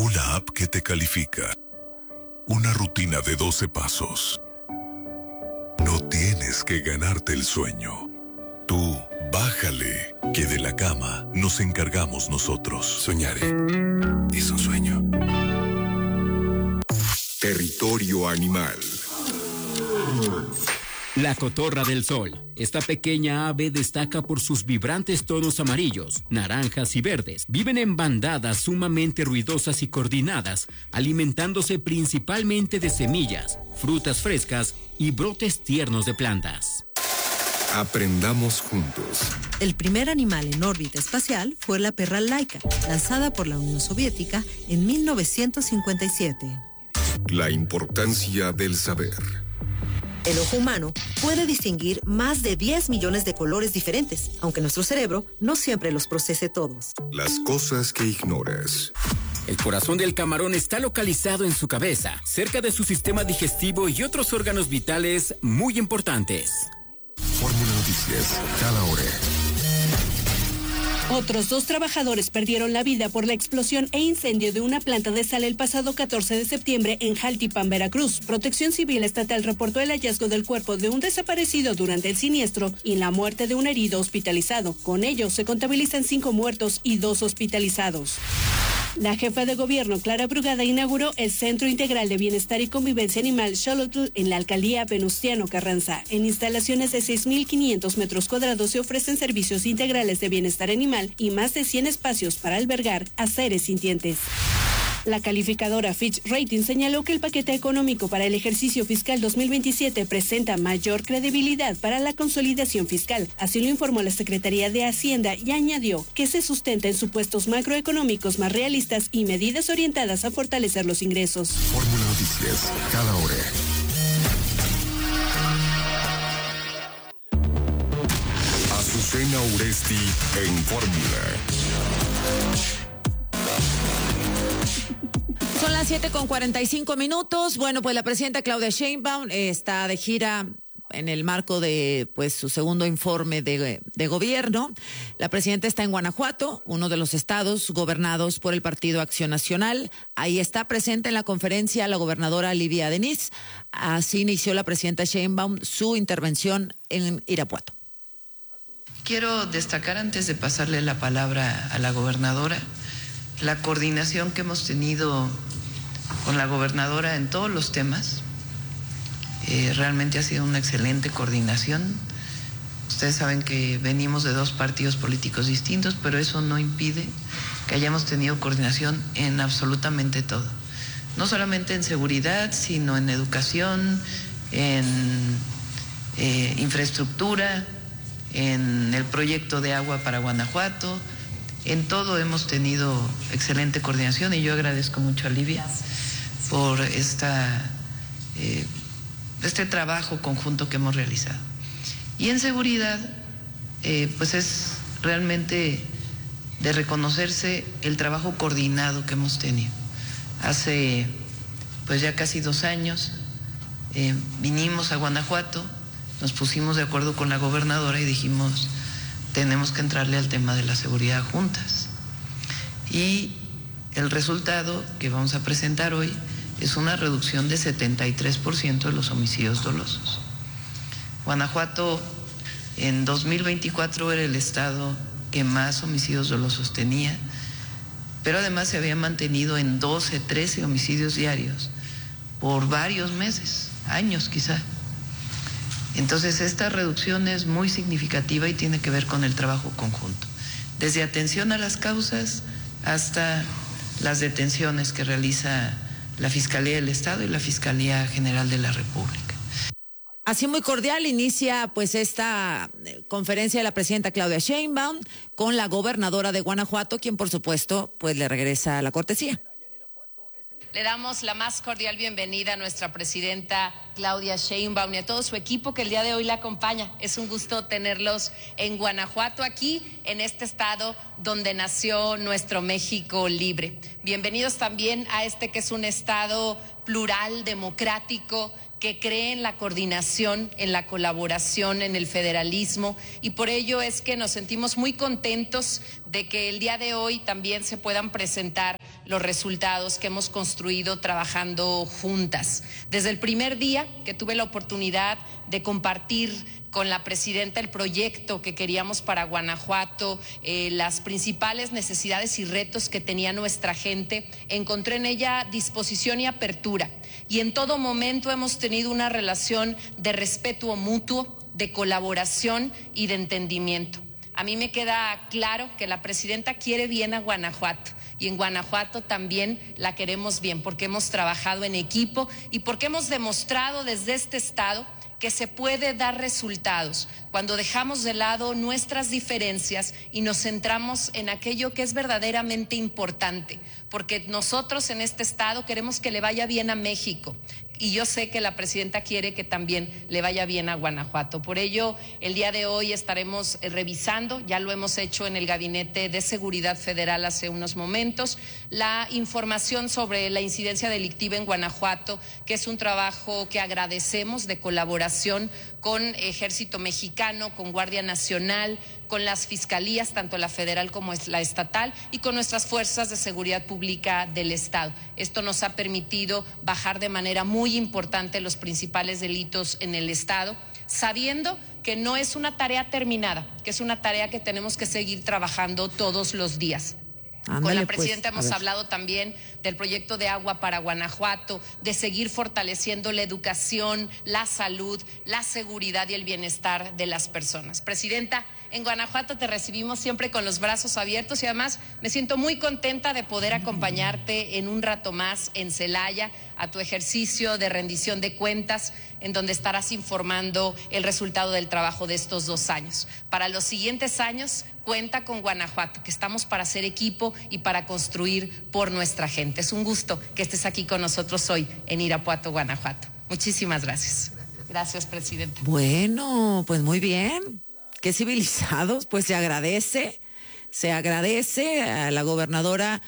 Una app que te califica. Una rutina de 12 pasos. No tienes que ganarte el sueño. Tú, bájale, que de la cama nos encargamos nosotros. Soñaré. Es un sueño. Territorio animal. La cotorra del sol. Esta pequeña ave destaca por sus vibrantes tonos amarillos, naranjas y verdes. Viven en bandadas sumamente ruidosas y coordinadas, alimentándose principalmente de semillas, frutas frescas y brotes tiernos de plantas. Aprendamos juntos. El primer animal en órbita espacial fue la perra Laika, lanzada por la Unión Soviética en 1957. La importancia del saber. El ojo humano puede distinguir más de 10 millones de colores diferentes, aunque nuestro cerebro no siempre los procese todos. Las cosas que ignoras. El corazón del camarón está localizado en su cabeza, cerca de su sistema digestivo y otros órganos vitales muy importantes. Fórmula Noticias, cada hora. Otros 2 trabajadores perdieron la vida por la explosión e incendio de una planta de sal el pasado 14 de septiembre en Jaltipan, Veracruz. Protección Civil Estatal reportó el hallazgo del cuerpo de un desaparecido durante el siniestro y la muerte de un herido hospitalizado. Con ello, se contabilizan 5 muertos y 2 hospitalizados. La jefa de gobierno, Clara Brugada, inauguró el Centro Integral de Bienestar y Convivencia Animal Xolotl en la alcaldía Venustiano Carranza. En instalaciones de 6,500 metros cuadrados se ofrecen servicios integrales de bienestar animal y más de 100 espacios para albergar a seres sintientes. La calificadora Fitch Ratings señaló que el paquete económico para el ejercicio fiscal 2027 presenta mayor credibilidad para la consolidación fiscal. Así lo informó la Secretaría de Hacienda y añadió que se sustenta en supuestos macroeconómicos más realistas y medidas orientadas a fortalecer los ingresos. Fórmula Noticias, cada hora. Azucena Uresti en Fórmula. Son las 7:45. Bueno, pues la presidenta Claudia Sheinbaum está de gira en el marco de pues su segundo informe de gobierno. La presidenta está en Guanajuato, uno de los estados gobernados por el Partido Acción Nacional. Ahí está presente en la conferencia la gobernadora Livia Denis. Así inició la presidenta Sheinbaum su intervención en Irapuato. Quiero destacar, antes de pasarle la palabra a la gobernadora, la coordinación que hemos tenido con la gobernadora en todos los temas. Realmente ha sido una excelente coordinación. Ustedes saben que venimos de 2 partidos políticos distintos, pero eso no impide que hayamos tenido coordinación en absolutamente todo. No solamente en seguridad, sino en educación, en infraestructura, en el proyecto de agua para Guanajuato. En todo hemos tenido excelente coordinación y yo agradezco mucho a Livia por este trabajo conjunto que hemos realizado. Y en seguridad, pues es realmente de reconocerse el trabajo coordinado que hemos tenido. Hace pues ya casi 2 años vinimos a Guanajuato, nos pusimos de acuerdo con la gobernadora y dijimos: tenemos que entrarle al tema de la seguridad juntas. Y el resultado que vamos a presentar hoy es una reducción de 73% de los homicidios dolosos. Guanajuato en 2024 era el estado que más homicidios dolosos tenía, pero además se había mantenido en 12, 13 homicidios diarios por varios meses, años quizá. Entonces esta reducción es muy significativa y tiene que ver con el trabajo conjunto, desde atención a las causas hasta las detenciones que realiza la Fiscalía del Estado y la Fiscalía General de la República. Así muy cordial inicia pues esta conferencia de la presidenta Claudia Sheinbaum con la gobernadora de Guanajuato, quien por supuesto pues le regresa la cortesía. Le damos la más cordial bienvenida a nuestra presidenta Claudia Sheinbaum y a todo su equipo que el día de hoy la acompaña. Es un gusto tenerlos en Guanajuato, aquí en este estado donde nació nuestro México libre. Bienvenidos también a este que es un estado plural, democrático, que cree en la coordinación, en la colaboración, en el federalismo, y por ello es que nos sentimos muy contentos de que el día de hoy también se puedan presentar los resultados que hemos construido trabajando juntas. Desde el primer día que tuve la oportunidad de compartir con la presidenta el proyecto que queríamos para Guanajuato, las principales necesidades y retos que tenía nuestra gente, encontré en ella disposición y apertura. Y en todo momento hemos tenido una relación de respeto mutuo, de colaboración y de entendimiento. A mí me queda claro que la presidenta quiere bien a Guanajuato y en Guanajuato también la queremos bien porque hemos trabajado en equipo y porque hemos demostrado desde este estado que se puede dar resultados cuando dejamos de lado nuestras diferencias y nos centramos en aquello que es verdaderamente importante, porque nosotros en este estado queremos que le vaya bien a México. Y yo sé que la presidenta quiere que también le vaya bien a Guanajuato. Por ello, el día de hoy estaremos revisando, ya lo hemos hecho en el Gabinete de Seguridad Federal hace unos momentos, la información sobre la incidencia delictiva en Guanajuato, que es un trabajo que agradecemos de colaboración con Ejército Mexicano, con Guardia Nacional, con las fiscalías, tanto la federal como la estatal, y con nuestras fuerzas de seguridad pública del Estado. Esto nos ha permitido bajar de manera muy importante los principales delitos en el Estado, sabiendo que no es una tarea terminada, que es una tarea que tenemos que seguir trabajando todos los días. Ándale, con la pues, presidenta hemos hablado también del proyecto de agua para Guanajuato, de seguir fortaleciendo la educación, la salud, la seguridad y el bienestar de las personas. Presidenta, en Guanajuato te recibimos siempre con los brazos abiertos y además me siento muy contenta de poder acompañarte en un rato más en Celaya a tu ejercicio de rendición de cuentas, en donde estarás informando el resultado del trabajo de estos 2 años. Para los siguientes años, cuenta con Guanajuato, que estamos para hacer equipo y para construir por nuestra gente. Es un gusto que estés aquí con nosotros hoy en Irapuato, Guanajuato. Muchísimas gracias. Gracias, presidenta. Bueno, pues muy bien. Qué civilizados, pues se agradece a la gobernadora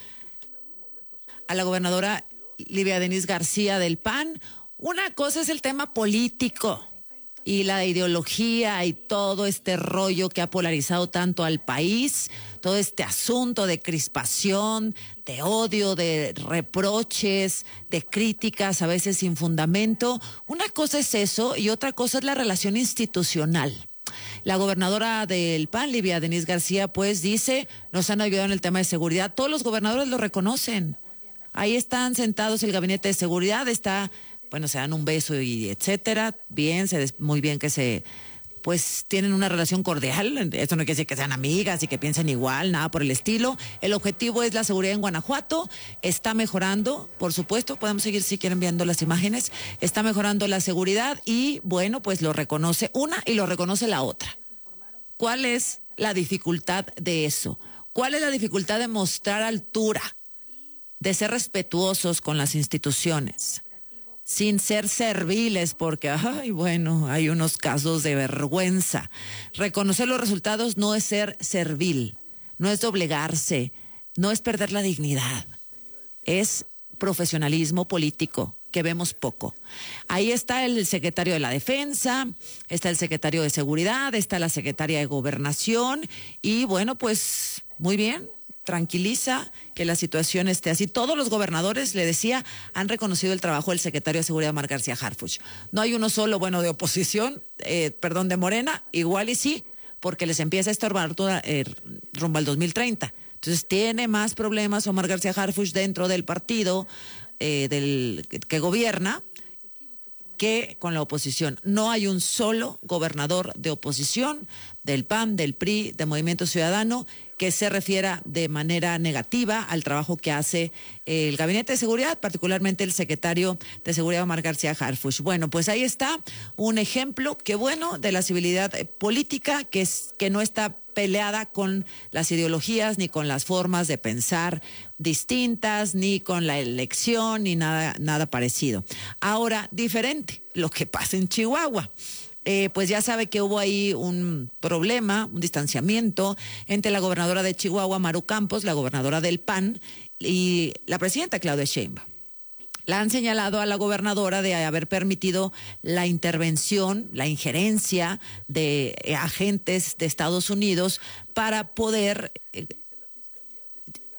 Livia Denisse García del PAN. Una cosa es el tema político y la ideología y todo este rollo que ha polarizado tanto al país, todo este asunto de crispación, de odio, de reproches, de críticas a veces sin fundamento. Una cosa es eso y otra cosa es la relación institucional. La gobernadora del PAN, Livia Denisse García, pues dice, nos han ayudado en el tema de seguridad. Todos los gobernadores lo reconocen. Ahí están sentados el gabinete de seguridad, se dan un beso y etcétera. Bien, muy bien que pues tienen una relación cordial. Esto no quiere decir que sean amigas y que piensen igual, nada por el estilo. El objetivo es la seguridad en Guanajuato. Está mejorando, por supuesto. Podemos seguir si quieren viendo las imágenes. Está mejorando la seguridad y bueno, pues lo reconoce una y lo reconoce la otra. ¿Cuál es la dificultad de eso? ¿Cuál es la dificultad de mostrar altura? De ser respetuosos con las instituciones, sin ser serviles, porque, hay unos casos de vergüenza. Reconocer los resultados no es ser servil, no es doblegarse, no es perder la dignidad, es profesionalismo político, que vemos poco. Ahí está el secretario de la Defensa, está el secretario de Seguridad, está la secretaria de Gobernación, y bueno, pues, muy bien. Tranquiliza que la situación esté así. Todos los gobernadores, le decía, han reconocido el trabajo del secretario de Seguridad, Omar García Harfuch. No hay uno solo, de oposición, de Morena, igual y sí, porque les empieza a estorbar rumbo al 2030. Entonces tiene más problemas Omar García Harfuch dentro del partido que gobierna que con la oposición. No hay un solo gobernador de oposición, del PAN, del PRI, de Movimiento Ciudadano, que se refiera de manera negativa al trabajo que hace el Gabinete de Seguridad, particularmente el secretario de Seguridad, Omar García Harfuch. Bueno, pues ahí está un ejemplo, qué bueno, de la civilidad política, que no está peleada con las ideologías, ni con las formas de pensar distintas, ni con la elección, ni nada parecido. Ahora, diferente, lo que pasa en Chihuahua. Pues ya sabe que hubo ahí un problema, un distanciamiento entre la gobernadora de Chihuahua, Maru Campos, la gobernadora del PAN, y la presidenta Claudia Sheinbaum. La han señalado a la gobernadora de haber permitido la intervención, la injerencia de agentes de Estados Unidos para poder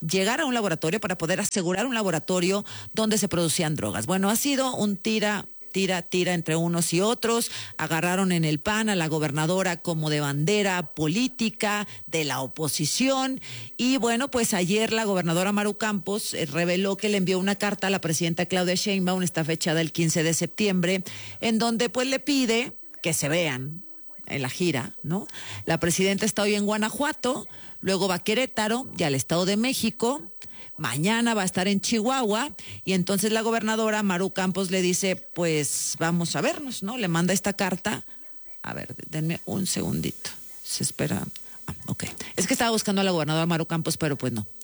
llegar a un laboratorio, para poder asegurar un laboratorio donde se producían drogas. Bueno, ha sido un tira entre unos y otros. Agarraron en el PAN a la gobernadora como de bandera política de la oposición. Y bueno, pues ayer la gobernadora Maru Campos reveló que le envió una carta a la presidenta Claudia Sheinbaum, está fechada el 15 de septiembre, en donde pues le pide que se vean en la gira, ¿no? La presidenta está hoy en Guanajuato, luego va a Querétaro y al Estado de México. Mañana va a estar en Chihuahua y entonces la gobernadora Maru Campos le dice, pues vamos a vernos, ¿no? Le manda esta carta. A ver, denme un segundito. Se espera. Ok. Es que estaba buscando a la gobernadora Maru Campos, pero pues no.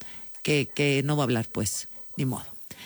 Que no va a hablar, pues, ni modo.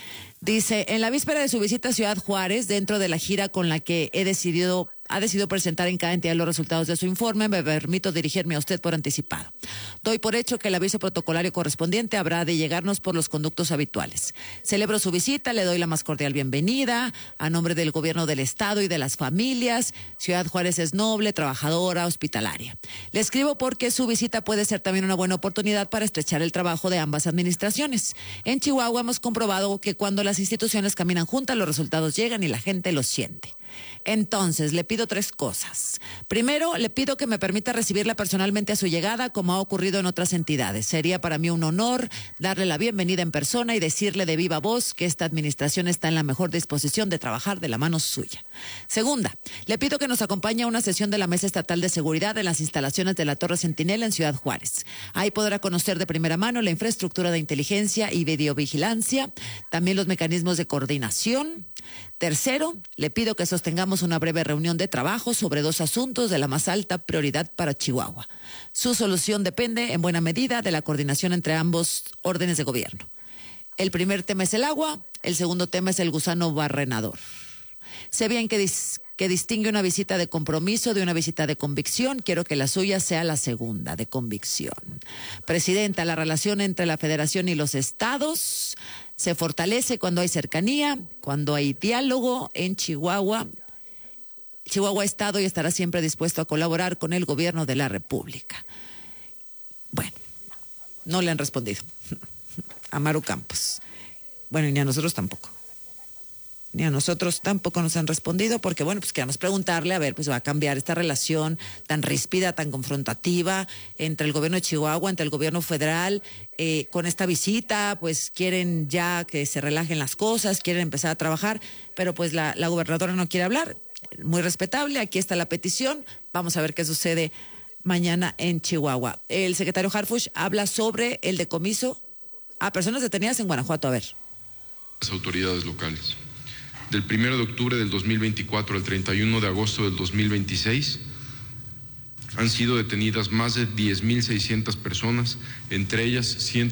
Dice, en la víspera de su visita a Ciudad Juárez, dentro de la gira con la que ha decidido presentar en cada entidad los resultados de su informe, me permito dirigirme a usted por anticipado. Doy por hecho que el aviso protocolario correspondiente habrá de llegarnos por los conductos habituales. Celebro su visita, le doy la más cordial bienvenida, a nombre del gobierno del Estado y de las familias. Ciudad Juárez es noble, trabajadora, hospitalaria. Le escribo porque su visita puede ser también una buena oportunidad para estrechar el trabajo de ambas administraciones. En Chihuahua hemos comprobado que cuando las instituciones caminan juntas, los resultados llegan y la gente los siente. Entonces, le pido 3 cosas. Primero, le pido que me permita recibirla personalmente a su llegada, como ha ocurrido en otras entidades. Sería para mí un honor darle la bienvenida en persona y decirle de viva voz que esta administración está en la mejor disposición de trabajar de la mano suya. Segunda, le pido que nos acompañe a una sesión de la Mesa Estatal de Seguridad en las instalaciones de la Torre Centinela en Ciudad Juárez. Ahí podrá conocer de primera mano la infraestructura de inteligencia y videovigilancia, también los mecanismos de coordinación. Tercero, le pido que sostengamos una breve reunión de trabajo sobre 2 asuntos de la más alta prioridad para Chihuahua. Su solución depende en buena medida de la coordinación entre ambos órdenes de gobierno. El primer tema es el agua, el segundo tema es el gusano barrenador. Sé bien que distingue una visita de compromiso de una visita de convicción. Quiero que la suya sea la segunda, de convicción. Presidenta, la relación entre la Federación y los estados se fortalece cuando hay cercanía, cuando hay diálogo en Chihuahua. Chihuahua ha estado y estará siempre dispuesto a colaborar con el gobierno de la República. Bueno, no le han respondido a Maru Campos. Bueno, ni a nosotros tampoco. Ni a nosotros tampoco nos han respondido porque, bueno, pues queremos preguntarle, a ver, pues va a cambiar esta relación tan ríspida, tan confrontativa entre el gobierno de Chihuahua, entre el gobierno federal, con esta visita, pues quieren ya que se relajen las cosas, quieren empezar a trabajar, pero pues la gobernadora no quiere hablar. Muy respetable, aquí está la petición, vamos a ver qué sucede mañana en Chihuahua. El secretario Harfuch habla sobre el decomiso a personas detenidas en Guanajuato. A ver. Las autoridades locales. Del 1 de octubre del 2024 al 31 de agosto del 2026 han sido detenidas más de 10.600 personas, entre ellas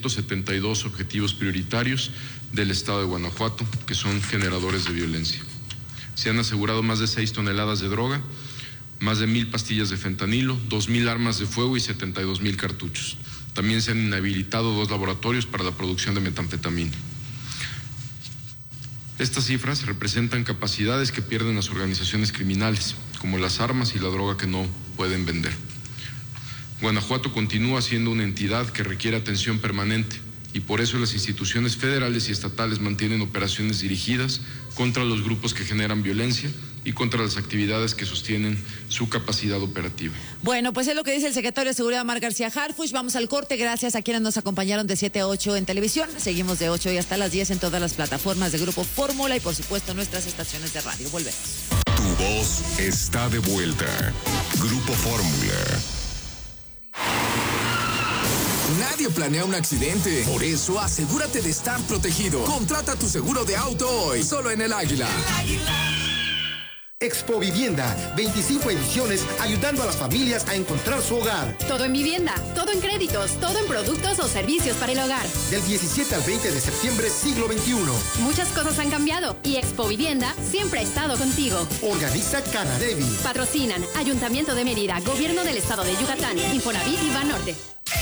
172 objetivos prioritarios del estado de Guanajuato, que son generadores de violencia. Se han asegurado más de 6 toneladas de droga, más de 1,000 pastillas de fentanilo, 2,000 armas de fuego y 72,000 cartuchos. También se han inhabilitado 2 laboratorios para la producción de metanfetamina. Estas cifras representan capacidades que pierden las organizaciones criminales, como las armas y la droga que no pueden vender. Guanajuato continúa siendo una entidad que requiere atención permanente y por eso las instituciones federales y estatales mantienen operaciones dirigidas contra los grupos que generan violencia y contra las actividades que sostienen su capacidad operativa. Bueno, pues es lo que dice el secretario de Seguridad, Omar García Harfuch. Vamos al corte, gracias a quienes nos acompañaron de 7 a 8 en televisión. Seguimos de 8 y hasta las 10 en todas las plataformas de Grupo Fórmula y por supuesto nuestras estaciones de radio. Volvemos. Tu voz está de vuelta. Grupo Fórmula. Nadie planea un accidente. Por eso, asegúrate de estar protegido. Contrata tu seguro de auto hoy, solo en El Águila. Expo Vivienda, 25 ediciones ayudando a las familias a encontrar su hogar. Todo en vivienda, todo en créditos, todo en productos o servicios para el hogar. Del 17 al 20 de septiembre, siglo XXI. Muchas cosas han cambiado y Expo Vivienda siempre ha estado contigo. Organiza Canadevi. Patrocinan Ayuntamiento de Mérida, Gobierno del Estado de Yucatán, Infonavit y Banorte.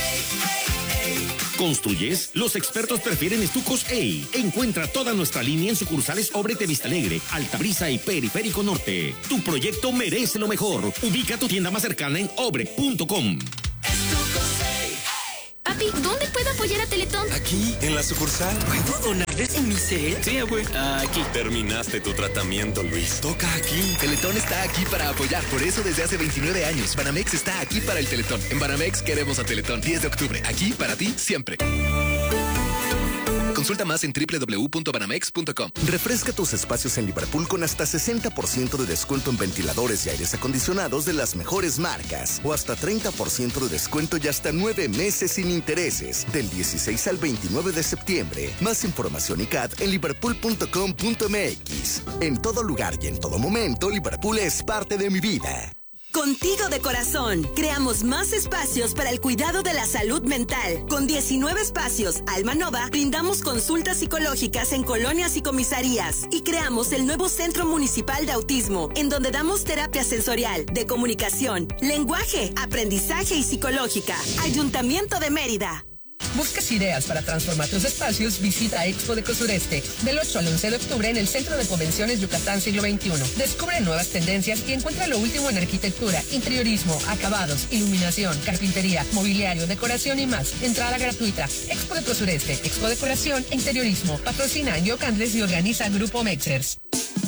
¿Construyes? Los expertos prefieren Estucos EI. Encuentra toda nuestra línea en sucursales Obrete Vista Alegre, Altabrisa y Periférico Norte. Tu proyecto merece lo mejor. Ubica tu tienda más cercana en obre.com. Papi, ¿dónde puedo apoyar a Teletón? Aquí, en la sucursal. ¿Puedo donarles en mi cel? Sí, abue. Aquí. Terminaste tu tratamiento, Luis. Toca aquí. Teletón está aquí para apoyar. Por eso desde hace 29 años, Banamex está aquí para el Teletón. En Banamex queremos a Teletón. 10 de octubre. Aquí para ti, siempre. Consulta más en www.banamex.com. Refresca tus espacios en Liverpool con hasta 60% de descuento en ventiladores y aires acondicionados de las mejores marcas. O hasta 30% de descuento y hasta 9 meses sin intereses. Del 16 al 29 de septiembre. Más información y CAT en liverpool.com.mx. En todo lugar y en todo momento, Liverpool es parte de mi vida. Contigo de corazón, creamos más espacios para el cuidado de la salud mental. Con 19 espacios, Alma Nova, brindamos consultas psicológicas en colonias y comisarías. Y creamos el nuevo Centro Municipal de Autismo, en donde damos terapia sensorial, de comunicación, lenguaje, aprendizaje y psicológica. Ayuntamiento de Mérida. ¿Buscas ideas para transformar tus espacios? Visita Expo de Sureste del 8 al 11 de octubre en el Centro de Convenciones Yucatán Siglo XXI. Descubre nuevas tendencias y encuentra lo último en arquitectura, interiorismo, acabados, iluminación, carpintería, mobiliario, decoración y más. Entrada gratuita. Expo de Sureste, Expo Decoración e Interiorismo. Patrocina Yo Candles y organiza Grupo Mexers.